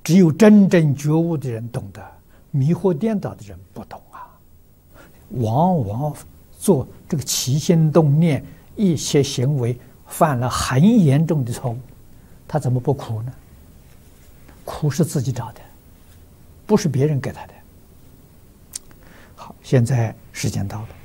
只有真正觉悟的人懂得，迷惑颠倒的人不懂啊。往往做这个起心动念一些行为，犯了很严重的错误，他怎么不苦呢？苦是自己找的，不是别人给他的。好，现在时间到了。